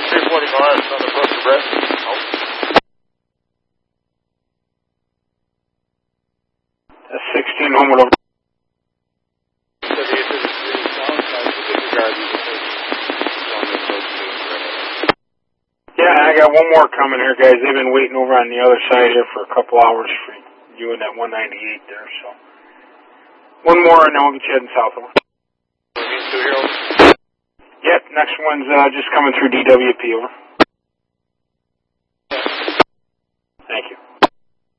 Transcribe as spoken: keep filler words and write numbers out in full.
three forty miles on the approach to Brett. Oh. That's sixteen Homewood over. Yeah, I got one more coming here, guys. They've been waiting over on the other side here for a couple hours for you and that one ninety-eight there, so. One more, and then we'll get you heading south over. Yep, next one's uh, just coming through D W P over. Thank you.